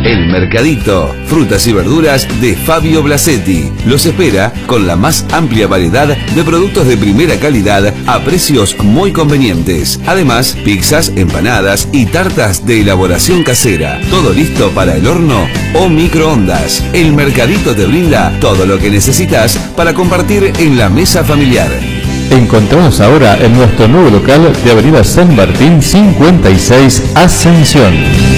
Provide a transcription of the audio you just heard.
El Mercadito, frutas y verduras de Fabio Blasetti. Los espera con la más amplia variedad de productos de primera calidad a precios muy convenientes. Además, pizzas, empanadas y tartas de elaboración casera. Todo listo para el horno o microondas. El Mercadito te brinda todo lo que necesitas para compartir en la mesa familiar. Encontramos ahora en nuestro nuevo local de Avenida San Martín 56, Ascensión.